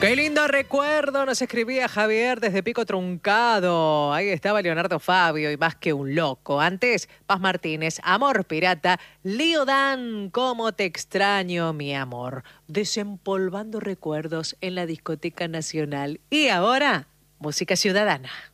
Qué lindo recuerdo, nos escribía Javier desde Pico Truncado. Ahí estaba Leonardo Fabio y Más que un loco. Antes, Paz Martínez, Amor Pirata, Lío Dan, Cómo te extraño, mi amor. Desempolvando recuerdos en la Discoteca Nacional. Y ahora, música ciudadana.